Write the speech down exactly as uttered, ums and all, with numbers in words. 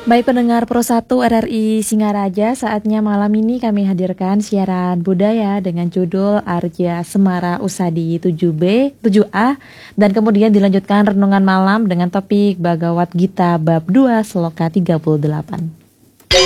Baik pendengar Pro satu R R I Singaraja, saatnya malam ini kami hadirkan siaran budaya dengan judul Arja Semara Usadi tujuh B, tujuh A, dan kemudian dilanjutkan renungan malam dengan topik Bhagavad Gita bab dua sloka tiga puluh delapan.